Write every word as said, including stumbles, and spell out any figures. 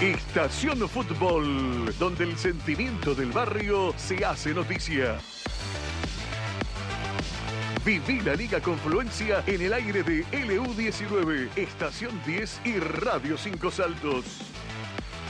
Estación Fútbol, donde el sentimiento del barrio se hace noticia. Viví la Liga Confluencia en el aire de L U diecinueve, Estación diez y Radio Cinco Saltos.